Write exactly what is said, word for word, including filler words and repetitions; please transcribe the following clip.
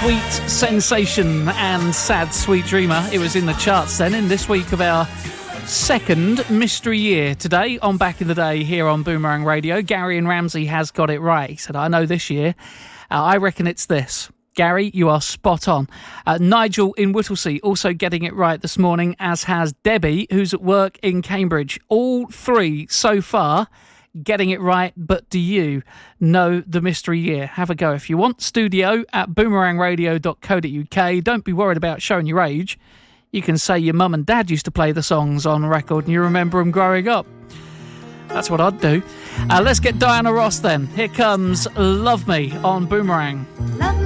Sweet Sensation and Sad Sweet Dreamer. It was in the charts then in this week of our second mystery year. Today on Back in the Day here on Boomerang Radio, Gary and Ramsey has got it right. He said, I know this year. Uh, I reckon it's this. Gary, you are spot on. Uh, Nigel in Whittlesea also getting it right this morning, as has Debbie, who's at work in Cambridge. All three so far getting it right, but do you know the mystery year? Have a go if you want. Studio at boomerang radio dot co dot uk. Don't be worried about showing your age. You can say your mum and dad used to play the songs on record and you remember them growing up. That's what I'd do. Uh, let's get Diana Ross then. Here comes Love Me on Boomerang. Love